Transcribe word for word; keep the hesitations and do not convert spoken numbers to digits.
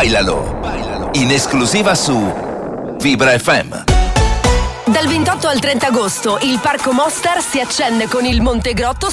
Bailalo, in esclusiva su Vibra F M. Dal ventotto al trenta agosto il Parco Mostar si accende con il Montegrotto